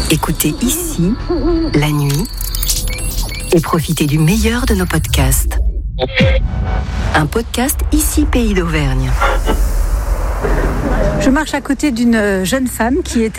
Écoutez ici, la nuit, et profitez du meilleur de nos podcasts. Un podcast Ici Pays d'Auvergne. Je marche à côté d'une jeune femme qui est